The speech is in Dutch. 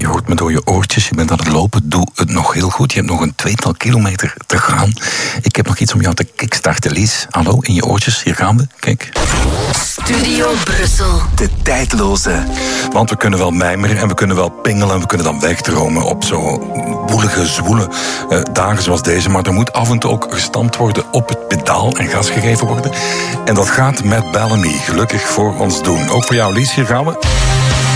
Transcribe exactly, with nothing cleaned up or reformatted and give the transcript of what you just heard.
Je hoort me door je oortjes, je bent aan het lopen. Doe het nog heel goed. Je hebt nog een tweetal kilometer te gaan. Ik heb nog iets om jou te kickstarten, Lies. Hallo, in je oortjes, hier gaan we. Kijk. Studio Brussel. De tijdloze. Want we kunnen wel mijmeren en we kunnen wel pingelen en we kunnen dan wegdromen op zo woelige, zwoele uh, dagen zoals deze. Maar er moet af en toe ook gestampt worden op het pedaal en gas gegeven worden. En dat gaat met Bellamy gelukkig voor ons doen. Ook voor jou, Lies, hier gaan we.